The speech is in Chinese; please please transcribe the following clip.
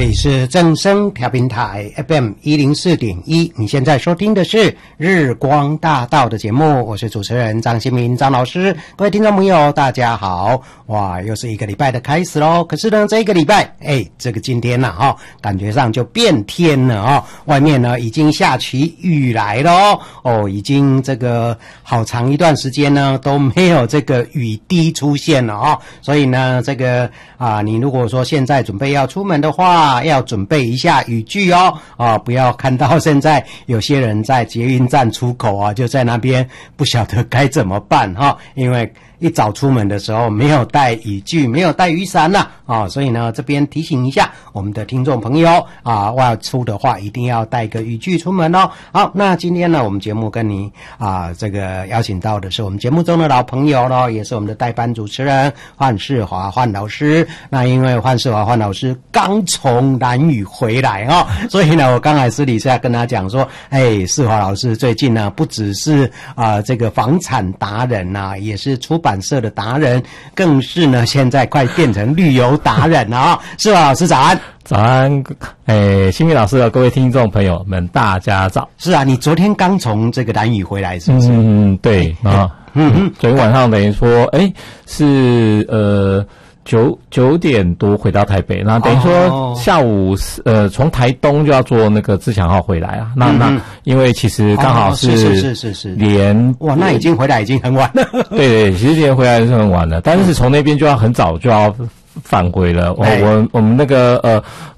里是正声调频台 FM 104.1，你现在收听的是日光大道的节目，我是主持人张新民张老师。各位听众朋友大家好，哇，又是一个礼拜的开始咯。可是呢这一个礼拜这个今天呢感觉上就变天了外面呢已经下起雨来了已经这个好长一段时间呢都没有这个雨滴出现了所以呢这个你如果说现在准备要出门的话，要准备一下雨具不要看到现在有些人在捷运站出口就在那边不晓得该怎么办因为一早出门的时候没有带雨具，没有带雨伞所以呢这边提醒一下我们的听众朋友外出的话一定要带个雨具出门好，那今天呢我们节目跟你这个邀请到的是我们节目中的老朋友咯，也是我们的代班主持人范世华范老师。那因为范世华范老师刚从兰屿回来所以呢我刚才私底下跟他讲说世华老师最近呢不只是这个房产达人也是出版社的达人，更是呢现在快变成旅游达人了世华老师早安。 早安，新民老师和各位听众朋友们大家早。 是你昨天刚从这个兰屿回来是不是？ 对昨天晚上等于说是9点多回到台北，那等于说下午从台东就要坐那个自强号回来那因为其实刚好是连哇，那已经回来已经很晚了。 对，其实连回来是很晚了，但是从那边就要很早就要返回了。我们那个